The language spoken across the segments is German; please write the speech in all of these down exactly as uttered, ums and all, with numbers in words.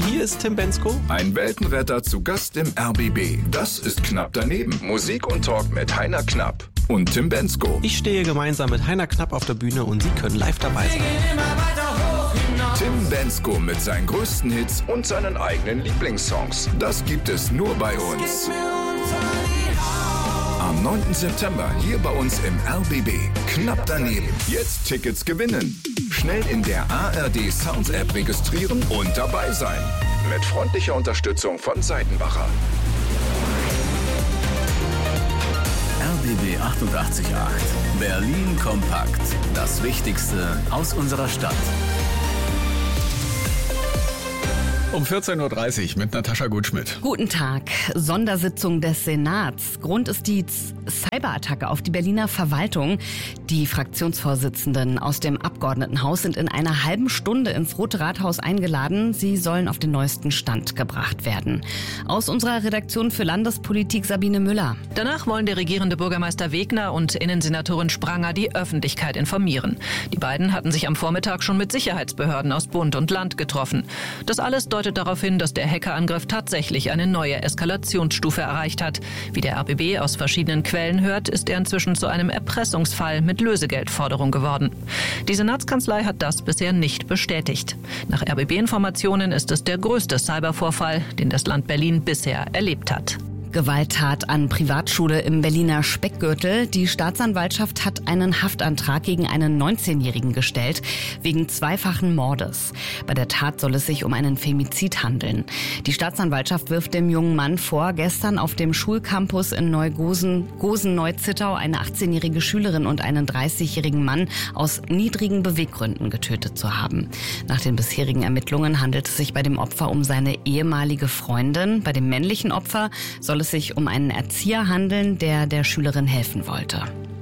Hier ist Tim Bendzko. Ein Weltenretter zu Gast im R B B. Das ist Knapp daneben. Musik und Talk mit Heiner Knapp und Tim Bendzko. Ich stehe gemeinsam mit Heiner Knapp auf der Bühne und Sie können live dabei sein. Tim Bendzko mit seinen größten Hits und seinen eigenen Lieblingssongs. Das gibt es nur bei uns. Am neunten September hier bei uns im R B B. Knapp daneben. Jetzt Tickets gewinnen. Schnell in der A R D Sounds App registrieren und dabei sein. Mit freundlicher Unterstützung von Seitenbacher. R B B achtundachtzig Komma acht. Berlin kompakt. Das Wichtigste aus unserer Stadt. Um vierzehn Uhr dreißig mit Natascha Gutschmidt. Guten Tag. Sondersitzung des Senats. Grund ist die Cyberattacke auf die Berliner Verwaltung. Die Fraktionsvorsitzenden aus dem Abgeordnetenhaus sind in einer halben Stunde ins Rote Rathaus eingeladen. Sie sollen auf den neuesten Stand gebracht werden. Aus unserer Redaktion für Landespolitik Sabine Müller. Danach wollen der regierende Bürgermeister Wegner und Innensenatorin Spranger die Öffentlichkeit informieren. Die beiden hatten sich am Vormittag schon mit Sicherheitsbehörden aus Bund und Land getroffen. Das alles deutet darauf hin, dass der Hackerangriff tatsächlich eine neue Eskalationsstufe erreicht hat. Wie der R B B aus verschiedenen Quellen hört, ist er inzwischen zu einem Erpressungsfall mit Lösegeldforderung geworden. Die Senatskanzlei hat das bisher nicht bestätigt. Nach R B B-Informationen ist es der größte Cybervorfall, den das Land Berlin bisher erlebt hat. Gewalttat an Privatschule im Berliner Speckgürtel. Die Staatsanwaltschaft hat einen Haftantrag gegen einen neunzehnjährigen gestellt, wegen zweifachen Mordes. Bei der Tat soll es sich um einen Femizid handeln. Die Staatsanwaltschaft wirft dem jungen Mann vor, gestern auf dem Schulcampus in Neugosen, Gosen-Neuzittau eine achtzehnjährige Schülerin und einen dreißigjährigen Mann aus niedrigen Beweggründen getötet zu haben. Nach den bisherigen Ermittlungen handelt es sich bei dem Opfer um seine ehemalige Freundin. Bei dem männlichen Opfer soll es sich um einen Erzieher handeln, der der Schülerin helfen wollte.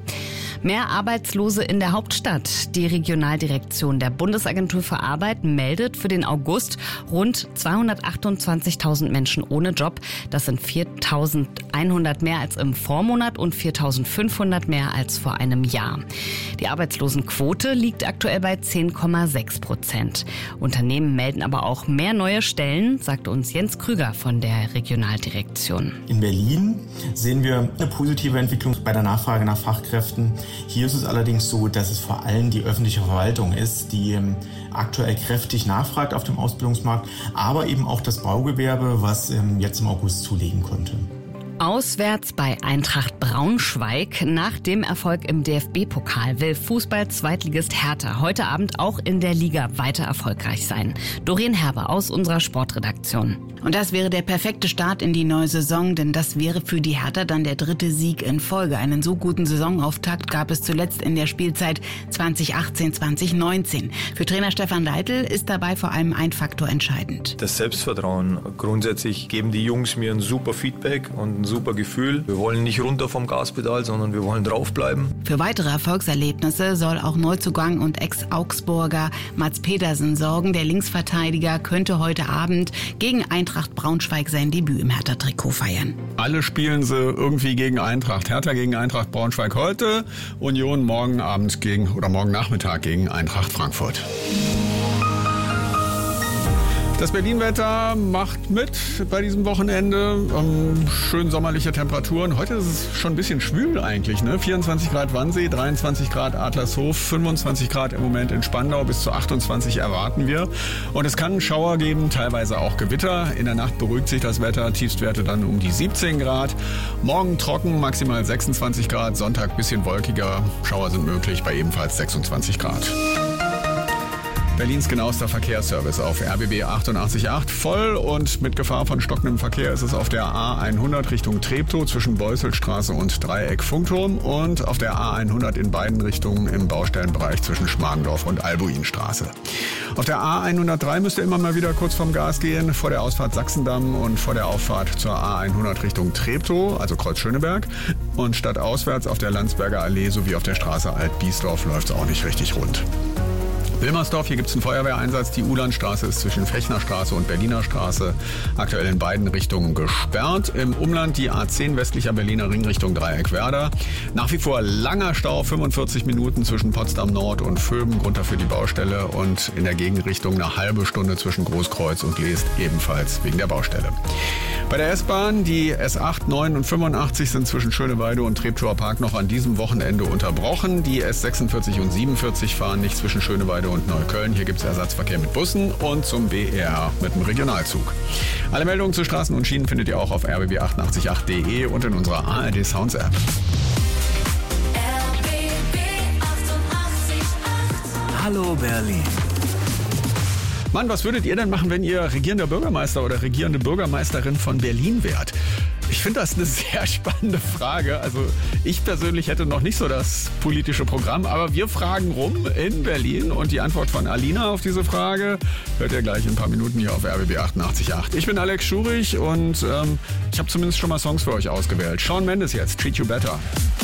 Mehr Arbeitslose in der Hauptstadt. Die Regionaldirektion der Bundesagentur für Arbeit meldet für den August rund zweihundertachtundzwanzigtausend Menschen ohne Job. Das sind viertausendeinhundert mehr als im Vormonat und viertausendfünfhundert mehr als vor einem Jahr. Die Arbeitslosenquote liegt aktuell bei zehn Komma sechs Prozent. Unternehmen melden aber auch mehr neue Stellen, sagt uns Jens Krüger von der Regionaldirektion. In Berlin sehen wir eine positive Entwicklung bei der Nachfrage nach Fachkräften. Hier ist es allerdings so, dass es vor allem die öffentliche Verwaltung ist, die aktuell kräftig nachfragt auf dem Ausbildungsmarkt, aber eben auch das Baugewerbe, was jetzt im August zulegen konnte. Auswärts bei Eintracht Braunschweig. Nach dem Erfolg im D F B-Pokal will Fußball-Zweitligist Hertha heute Abend auch in der Liga weiter erfolgreich sein. Doreen Herber aus unserer Sportredaktion. Und das wäre der perfekte Start in die neue Saison, denn das wäre für die Hertha dann der dritte Sieg in Folge. Einen so guten Saisonauftakt gab es zuletzt in der Spielzeit zwanzig achtzehn zwanzig neunzehn. Für Trainer Stefan Leitl ist dabei vor allem ein Faktor entscheidend. Das Selbstvertrauen. Grundsätzlich geben die Jungs mir ein super Feedback und ein super Gefühl. Wir wollen nicht runter vom Gaspedal, sondern wir wollen draufbleiben. Für weitere Erfolgserlebnisse soll auch Neuzugang und Ex-Augsburger Mats Pedersen sorgen. Der Linksverteidiger könnte heute Abend gegen Eintracht Braunschweig sein Debüt im Hertha-Trikot feiern. Alle spielen sie irgendwie gegen Eintracht. Hertha gegen Eintracht Braunschweig heute, Union morgen Abend gegen oder morgen Nachmittag gegen Eintracht Frankfurt. Das Berlin-Wetter macht mit bei diesem Wochenende. Ähm, schön sommerliche Temperaturen. Heute ist es schon ein bisschen schwül eigentlich, ne? vierundzwanzig Grad Wannsee, dreiundzwanzig Grad Adlershof, fünfundzwanzig Grad im Moment in Spandau, bis zu achtundzwanzig erwarten wir. Und es kann einen Schauer geben, teilweise auch Gewitter. In der Nacht beruhigt sich das Wetter, Tiefstwerte dann um die siebzehn Grad. Morgen trocken, maximal sechsundzwanzig Grad, Sonntag bisschen wolkiger. Schauer sind möglich bei ebenfalls sechsundzwanzig Grad. Berlins genauester Verkehrsservice auf R B B achtundachtzig Komma acht. Voll und mit Gefahr von stockendem Verkehr ist es auf der A hundert Richtung Treptow zwischen Beusselstraße und Dreieck Funkturm und auf der A hundert in beiden Richtungen im Baustellenbereich zwischen Schmargendorf und Albuinstraße. Auf der A hundertdrei müsst ihr immer mal wieder kurz vom Gas gehen, vor der Ausfahrt Sachsendamm und vor der Auffahrt zur A hundert Richtung Treptow, also Kreuz Schöneberg. Und stadtauswärts auf der Landsberger Allee sowie auf der Straße Alt-Biesdorf läuft es auch nicht richtig rund. Wilmersdorf, hier gibt es einen Feuerwehreinsatz. Die Uhlandstraße ist zwischen Fechnerstraße und Berliner Straße aktuell in beiden Richtungen gesperrt. Im Umland die A zehn westlicher Berliner Ring Richtung Dreieckwerder. Nach wie vor langer Stau, fünfundvierzig Minuten zwischen Potsdam Nord und Vöben, Grund dafür die Baustelle. Und in der Gegenrichtung eine halbe Stunde zwischen Großkreuz und Leest, ebenfalls wegen der Baustelle. Bei der S-Bahn, die S acht, neun und fünfundachtzig sind zwischen Schöneweide und Treptower Park noch an diesem Wochenende unterbrochen. Die S sechsundvierzig und siebenundvierzig fahren nicht zwischen Schöneweide und Neukölln. Hier gibt es Ersatzverkehr mit Bussen und zum B E R mit dem Regionalzug. Alle Meldungen zu Straßen und Schienen findet ihr auch auf r b b achtundachtzig punkt acht punkt d e und in unserer A R D Sounds App. Hallo Berlin. Mann, was würdet ihr denn machen, wenn ihr regierender Bürgermeister oder regierende Bürgermeisterin von Berlin wärt? Ich finde das eine sehr spannende Frage. Also ich persönlich hätte noch nicht so das politische Programm, aber wir fragen rum in Berlin und die Antwort von Alina auf diese Frage hört ihr gleich in ein paar Minuten hier auf R B B achtundachtzig Komma acht. Ich bin Alex Schurich und ähm, ich habe zumindest schon mal Songs für euch ausgewählt. Shawn Mendes jetzt, Treat You Better.